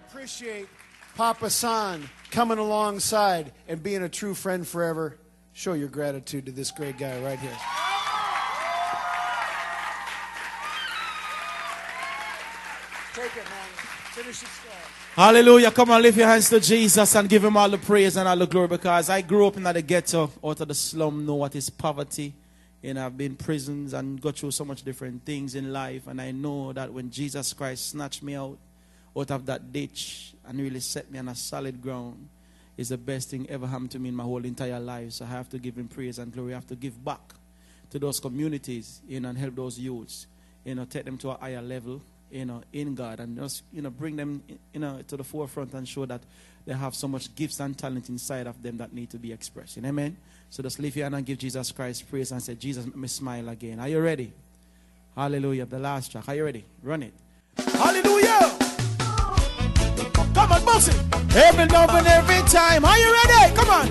appreciate Papa San coming alongside and being a true friend forever. Show your gratitude to this great guy right here. Take it, man. Finish it strong. Hallelujah. Come on, lift your hands to Jesus and give him all the praise and all the glory, because I grew up in the ghetto, out of the slum, know what is poverty. And I've been in prisons and got through so much different things in life. And I know that when Jesus Christ snatched me out of that ditch and really set me on a solid ground, is the best thing ever happened to me in my whole entire life. So I have to give him praise and glory. I have to give back to those communities, and help those youths, take them to a higher level, in God, and just, bring them, to the forefront and show that they have so much gifts and talent inside of them that need to be expressed. Amen. So just lift your hand and give Jesus Christ praise and say, Jesus, make me smile again. Are you ready? Hallelujah. The last track. Are you ready? Run it. Hallelujah. Come on, bounce it. Every love and every time. Are you ready? Come on.